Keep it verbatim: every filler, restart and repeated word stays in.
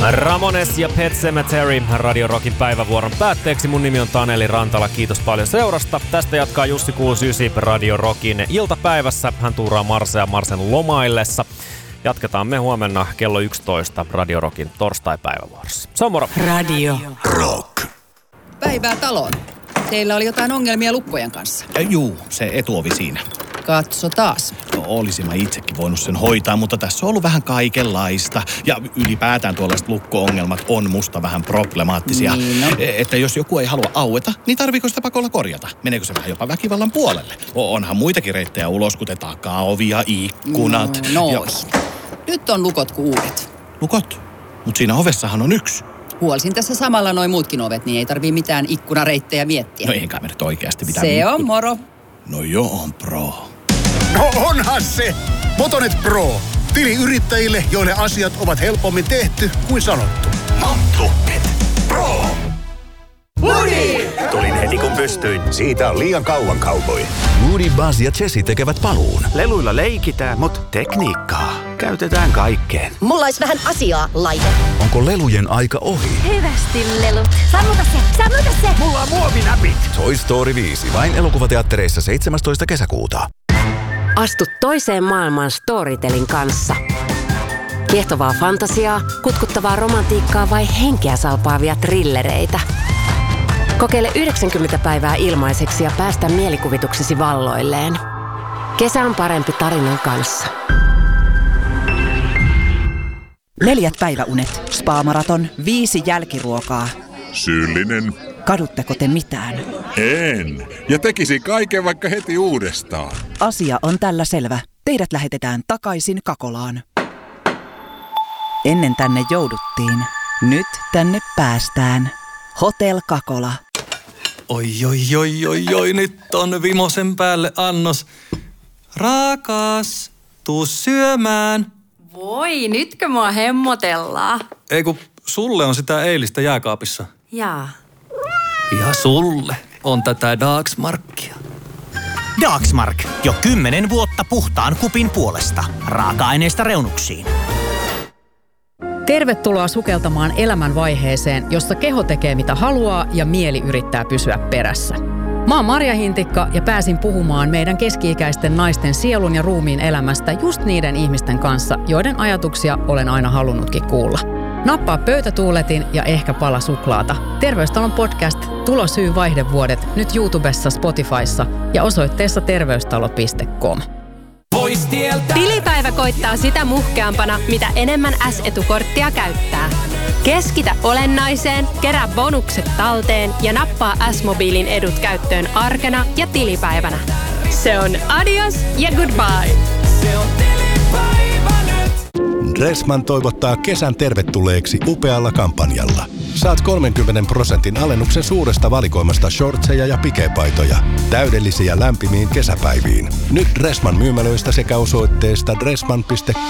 Ramones ja Pet Sematary Radio Rockin päivävuoron päätteeksi. Mun nimi on Taneli Rantala. Kiitos paljon seurasta. Tästä jatkaa Jussi kuusikymmentäyhdeksän Radio Rockin iltapäivässä. Hän tuuraa Marsea Marsen lomaillessa. Jatketaan me huomenna kello yksitoista Radio Rockin torstai-päivävuorossa. Se on moro. Radio Rock. Päivää taloon. Teillä oli jotain ongelmia lukkojen kanssa. Ja juu, se etuovi siinä. Katso taas. No, olisin mä itsekin voinut sen hoitaa, mutta tässä on ollut vähän kaikenlaista. Ja ylipäätään tuollaiset lukko-ongelmat on musta vähän problemaattisia. Niin no. Että jos joku ei halua aueta, niin tarviiko sitä pakolla korjata? Meneekö se vähän jopa väkivallan puolelle? Onhan muitakin reittejä ulos, kuten takaovi ja ikkunat. No, no. Ja... Nyt on lukot kuin uudet. Lukot? Mut siinä ovessahan on yksi. Huolsin tässä samalla noin muutkin ovet, niin ei tarvii mitään ikkunareittejä miettiä. No enkä me nyt oikeasti mitään. Se mikku... on moro. No joo, on pro. No onhan se! Motonet Pro. Tili yrittäjille, joille asiat ovat helpommin tehty kuin sanottu. Motonet Pro. Woody! Tulin heti kun pystyin. Siitä on liian kauan cowboy. Woody, Buzz ja Jessie tekevät paluun. Leluilla leikitään, mut tekniikkaa käytetään kaikkeen. Mulla olisi vähän asiaa, laite. Onko lelujen aika ohi? Hyvästi lelut. Sammuta se, sammuta se. Mulla on muovinäpit. Toy Story viisi, vain elokuvateattereissa seitsemästoista kesäkuuta. Astu toiseen maailmaan Storytelin kanssa. Kiehtovaa fantasiaa, kutkuttavaa romantiikkaa vai henkeä salpaavia trillereitä. Kokeile yhdeksänkymmentä päivää ilmaiseksi ja päästä mielikuvituksesi valloilleen. Kesä on parempi tarinan kanssa. Neljät päiväunet, spa-maraton, viisi jälkiruokaa. Syyllinen. Kadutteko te mitään? En. Ja tekisi kaiken vaikka heti uudestaan. Asia on tällä selvä. Teidät lähetetään takaisin Kakolaan. Ennen tänne jouduttiin. Nyt tänne päästään. Hotel Kakola. Oi, oi, oi, oi, oi, nyt on vimosen päälle annos. Rakas, tuu syömään. Voi, nytkö mua hemmotellaan? Ei kun sulle on sitä eilistä jääkaapissa. Jaa. Ja sulle on tätä Dagsmarkia. Dagsmark. Jo kymmenen vuotta puhtaan kupin puolesta. Raaka-aineista reunuksiin. Tervetuloa sukeltamaan elämänvaiheeseen, jossa keho tekee mitä haluaa ja mieli yrittää pysyä perässä. Mä oon Marja Hintikka ja pääsin puhumaan meidän keski-ikäisten naisten sielun ja ruumiin elämästä just niiden ihmisten kanssa, joiden ajatuksia olen aina halunnutkin kuulla. Nappaa pöytätuuletin ja ehkä pala suklaata. Terveystalon podcast Tulo syy vaihdevuodet nyt YouTubessa, Spotifyssa ja osoitteessa terveystalo piste com. Tilipäivä koittaa sitä muhkeampana, mitä enemmän S-etukorttia käyttää. Keskitä olennaiseen, kerää bonukset talteen ja nappaa S-mobiilin edut käyttöön arkena ja tilipäivänä. Se on adios ja goodbye. Se on tilipäivä nyt. Dressman toivottaa kesän tervetulleeksi upealla kampanjalla. Saat kolmenkymmenen prosentin alennuksen suuresta valikoimasta shortseja ja pikepaitoja. Täydellisiä lämpimiin kesäpäiviin. Nyt Dressman myymälöistä sekä osoitteesta dressman piste